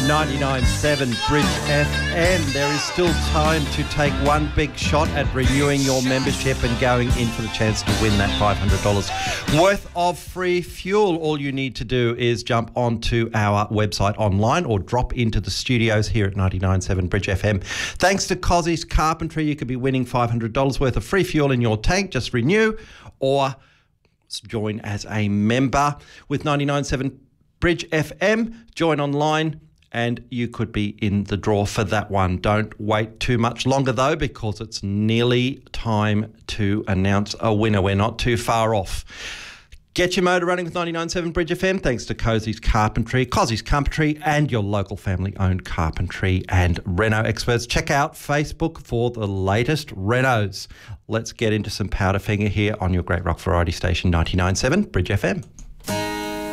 99.7 Bridge FM. There is still time to take one big shot at renewing your membership and going in for the chance to win that $500 worth of free fuel. All you need to do is jump onto our website online or drop into the studios here at 99.7 Bridge FM. Thanks to Cozzy's Carpentry, you could be winning $500 worth of free fuel in your tank. Just renew or join as a member with 99.7 Bridge FM. Join online and you could be in the draw for that one. Don't wait too much longer though, because it's nearly time to announce a winner. We're not too far off. Get your motor running with 99.7 Bridge FM thanks to Cozzy's Carpentry and your local family-owned carpentry and reno experts. Check out Facebook for the latest renos. Let's get into some Powderfinger here on your Great Rock Variety Station 99.7 Bridge FM.